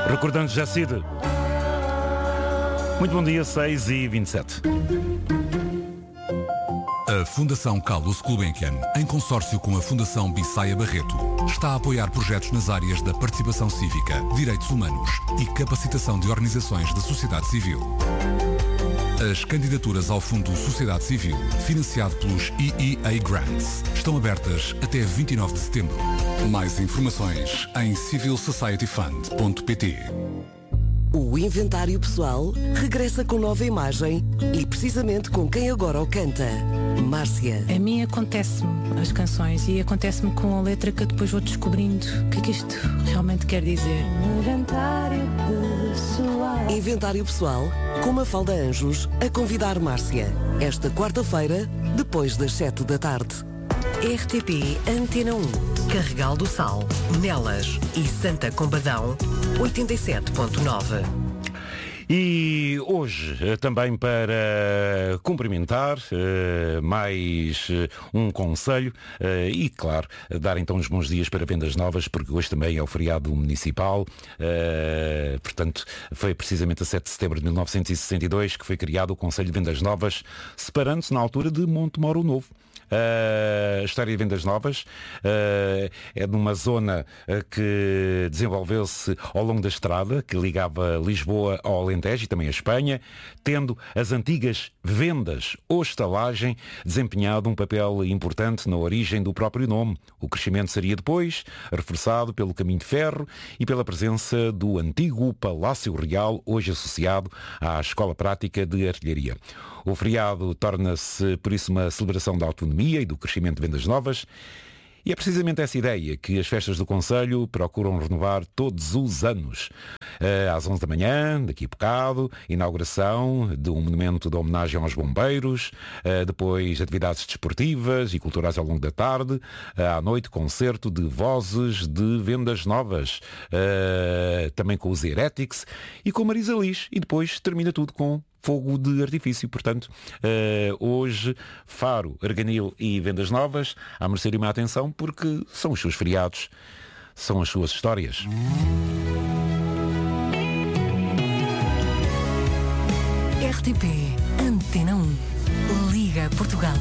Recordando Jacide. Muito bom dia, 6h27. A Fundação Carlos Gulbenkian, em consórcio com a Fundação Bissaia Barreto, está a apoiar projetos nas áreas da participação cívica, direitos humanos e capacitação de organizações da sociedade civil. As candidaturas ao Fundo Sociedade Civil, financiado pelos EEA Grants, estão abertas até 29 de setembro. Mais informações em civilsocietyfund.pt. O Inventário Pessoal regressa com nova imagem e precisamente com quem agora o canta. Márcia. A mim acontece-me as canções e acontece-me com a letra que eu depois vou descobrindo o que é que isto realmente quer dizer. Inventário Pessoal. Inventário Pessoal, com Mafalda Anjos, a convidar Márcia. Esta quarta-feira, depois das 7 da tarde. RTP Antena 1, Carregal do Sal, Nelas e Santa Combadão, 87.9. E hoje, também para cumprimentar mais um conselho e, claro, dar então os bons dias para Vendas Novas, porque hoje também é o feriado municipal. Portanto, foi precisamente a 7 de setembro de 1962 que foi criado o Conselho de Vendas Novas, separando-se na altura de Montemoro Novo. A história de Vendas Novas é numa zona que desenvolveu-se ao longo da estrada que ligava Lisboa ao Alentejo e também a Espanha, tendo as antigas vendas ou estalagem desempenhado um papel importante na origem do próprio nome. O crescimento seria depois reforçado pelo caminho de ferro e pela presença do antigo Palácio Real, hoje associado à Escola Prática de Artilharia. O feriado torna-se, por isso, uma celebração da autonomia e do crescimento de Vendas Novas. E é precisamente essa ideia que as festas do Conselho procuram renovar todos os anos. Às 11 da manhã, daqui a bocado, inauguração de um monumento de homenagem aos bombeiros, depois atividades desportivas e culturais ao longo da tarde, à noite concerto de vozes de Vendas Novas, também com os Heretics e com Marisa Liz, e depois termina tudo com fogo de artifício. Portanto, hoje Faro, Arganil e Vendas Novas a merecerem uma atenção porque são os seus feriados, são as suas histórias. RTP Antena 1, Liga Portugal.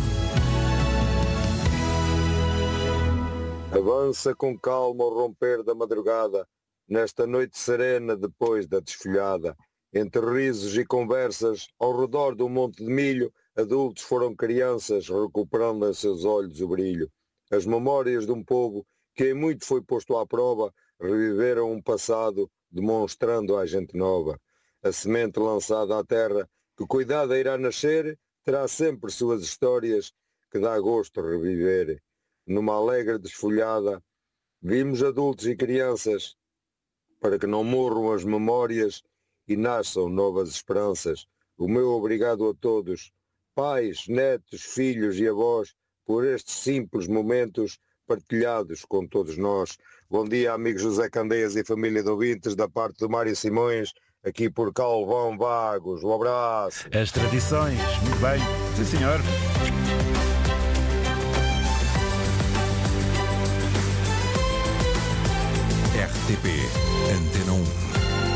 Avança com calma ao romper da madrugada, nesta noite serena depois da desfolhada. Entre risos e conversas, ao redor do monte de milho, adultos foram crianças, recuperando em seus olhos o brilho. As memórias de um povo que em muito foi posto à prova, reviveram um passado, demonstrando à gente nova. A semente lançada à terra, que cuidada irá nascer, terá sempre suas histórias, que dá gosto reviver. Numa alegre desfolhada, vimos adultos e crianças, para que não morram as memórias, e nasçam novas esperanças. O meu obrigado a todos, pais, netos, filhos e avós, por estes simples momentos partilhados com todos nós. Bom dia, amigos José Candeias e família de ouvintes, da parte do Mário Simões, aqui por Calvão Vagos. Um abraço. As tradições, muito bem. Sim, senhor. RTP Antena 1.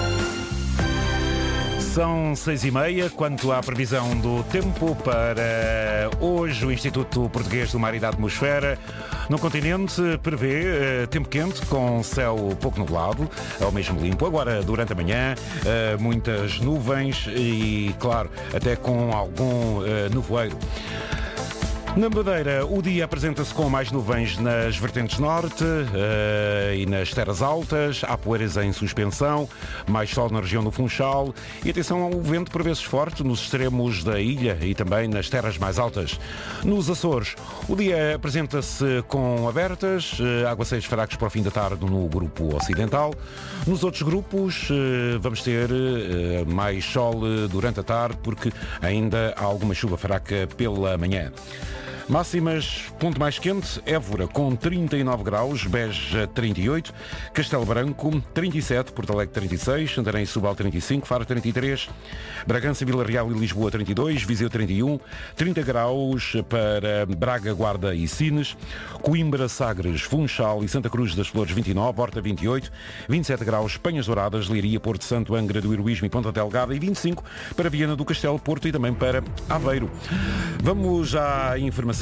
São 6h30, quanto à previsão do tempo para hoje, o Instituto Português do Mar e da Atmosfera no continente prevê tempo quente com céu pouco nublado, ao mesmo limpo. Agora, durante a manhã, muitas nuvens e, claro, até com algum nevoeiro. Na Madeira, o dia apresenta-se com mais nuvens nas vertentes norte e nas terras altas, há poeiras em suspensão, mais sol na região do Funchal e atenção ao vento por vezes forte nos extremos da ilha e também nas terras mais altas. Nos Açores, o dia apresenta-se com abertas, aguaceiros fracos para o fim da tarde no grupo ocidental. Nos outros grupos vamos ter mais sol durante a tarde porque ainda há alguma chuva fraca pela manhã. Máximas, ponto mais quente, Évora com 39 graus, Beja 38, Castelo Branco 37, Porto Alegre 36, Santarém e Setúbal 35, Faro 33, Bragança, Vila Real e Lisboa 32, Viseu 31, 30 graus para Braga, Guarda e Sines, Coimbra, Sagres, Funchal e Santa Cruz das Flores 29, Horta 28, 27 graus, Penhas Douradas, Leiria, Porto Santo, Angra do Heroísmo e Ponta Delgada e 25 para Viana do Castelo, Porto e também para Aveiro. Vamos à informação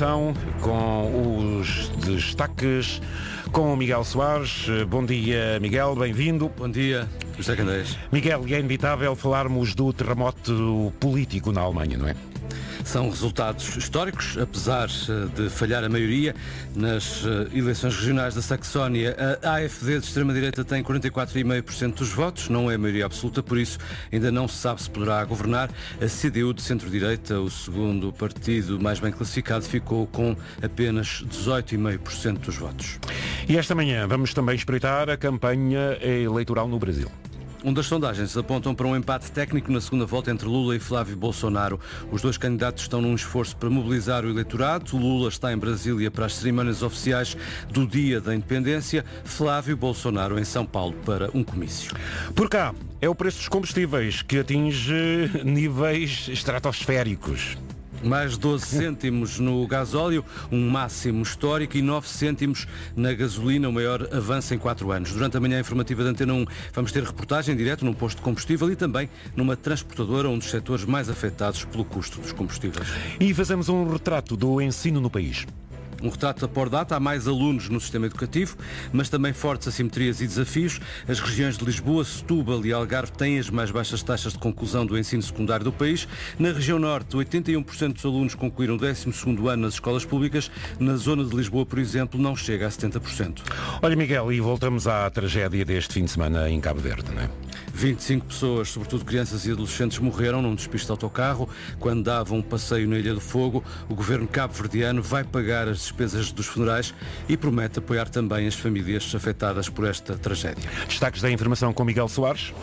com os destaques com o Miguel Soares. Bom dia, Miguel, bem-vindo. Bom dia, José Candeias. Miguel, é inevitável falarmos do terremoto político na Alemanha, não é? São resultados históricos, apesar de falhar a maioria. Nas eleições regionais da Saxónia, a AfD de extrema-direita tem 44,5% dos votos, não é a maioria absoluta, por isso ainda não se sabe se poderá governar. A CDU de centro-direita, o segundo partido mais bem classificado, ficou com apenas 18,5% dos votos. E esta manhã vamos também espreitar a campanha eleitoral no Brasil. Das sondagens apontam para um empate técnico na segunda volta entre Lula e Flávio Bolsonaro. Os dois candidatos estão num esforço para mobilizar o eleitorado. Lula está em Brasília para as cerimónias oficiais do Dia da Independência. Flávio Bolsonaro em São Paulo para um comício. Por cá, é o preço dos combustíveis que atinge níveis estratosféricos. Mais 12 cêntimos no gasóleo, um máximo histórico, e 9 cêntimos na gasolina, o maior avanço em 4 anos. Durante a manhã informativa da Antena 1 vamos ter reportagem direto num posto de combustível e também numa transportadora, um dos setores mais afetados pelo custo dos combustíveis. E fazemos um retrato do ensino no país. Um retrato por data, há mais alunos no sistema educativo, mas também fortes assimetrias e desafios. As regiões de Lisboa, Setúbal e Algarve têm as mais baixas taxas de conclusão do ensino secundário do país. Na região norte, 81% dos alunos concluíram o 12º ano nas escolas públicas. Na zona de Lisboa, por exemplo, não chega a 70%. Olha, Miguel, e voltamos à tragédia deste fim de semana em Cabo Verde, não é? 25 pessoas, sobretudo crianças e adolescentes, morreram num despiste de autocarro quando davam um passeio na Ilha do Fogo. O governo cabo-verdiano vai pagar as despesas dos funerais e promete apoiar também as famílias afetadas por esta tragédia. Destaques da informação com Miguel Soares.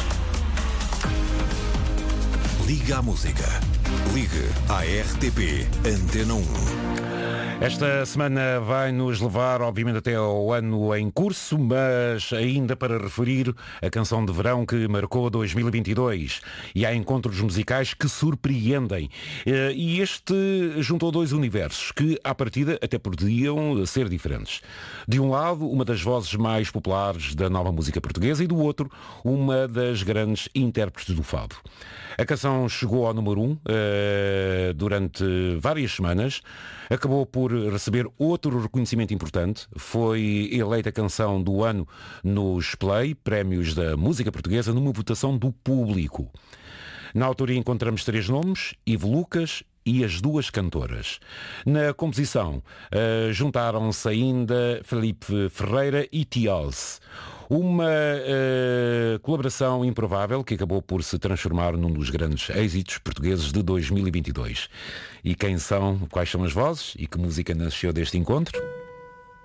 Liga à música. Ligue à RTP Antena 1. Esta semana vai nos levar, obviamente, até ao ano em curso, mas ainda para referir a canção de verão que marcou 2022. E há encontros musicais que surpreendem. E este juntou dois universos que, à partida, até podiam ser diferentes. De um lado, uma das vozes mais populares da nova música portuguesa e do outro, uma das grandes intérpretes do fado. A canção chegou ao número 1 durante várias semanas, acabou por receber outro reconhecimento importante, foi eleita canção do ano nos Play, prémios da música portuguesa, numa votação do público. Na autoria encontramos 3 nomes, Ivo Lucas e as 2 cantoras. Na composição juntaram-se ainda Felipe Ferreira e Tials. Uma colaboração improvável que acabou por se transformar num dos grandes êxitos portugueses de 2022. E quais são as vozes e que música nasceu deste encontro?